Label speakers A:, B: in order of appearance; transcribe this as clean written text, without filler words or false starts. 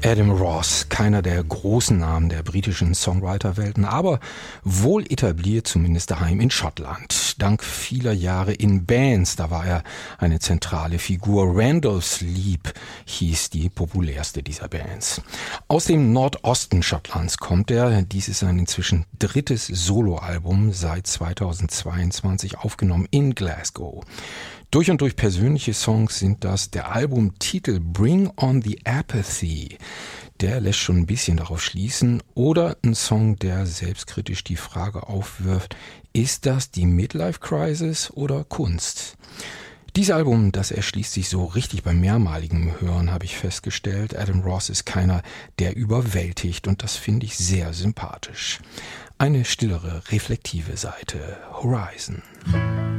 A: Adam Ross, keiner der großen Namen der britischen Songwriter-Welten, aber wohl etabliert, zumindest daheim in Schottland. Dank vieler Jahre in Bands, da war er eine zentrale Figur. Randall Sleep hieß die populärste dieser Bands. Aus dem Nordosten Schottlands kommt er. Dies ist sein inzwischen drittes Soloalbum, seit 2022 aufgenommen in Glasgow. Durch und durch persönliche Songs sind das. Der Albumtitel Bring on the Apathy, der lässt schon ein bisschen darauf schließen. Oder ein Song, der selbstkritisch die Frage aufwirft, ist das die Midlife Crisis oder Kunst? Dieses Album, das erschließt sich so richtig beim mehrmaligen Hören, habe ich festgestellt. Adam Ross ist keiner, der überwältigt, und das finde ich sehr sympathisch. Eine stillere, reflektive Seite, Horizon.